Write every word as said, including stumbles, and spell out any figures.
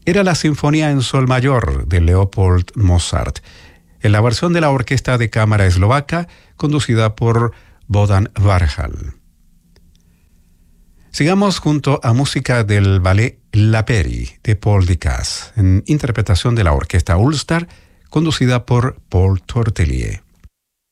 era la Sinfonía en Sol Mayor de Leopold Mozart, en la versión de la Orquesta de Cámara Eslovaca, conducida por Bohdan Varjal. Sigamos junto a música del ballet La Peri de Paul Dukas, en interpretación de la Orquesta Ulster, conducida por Paul Tortelier.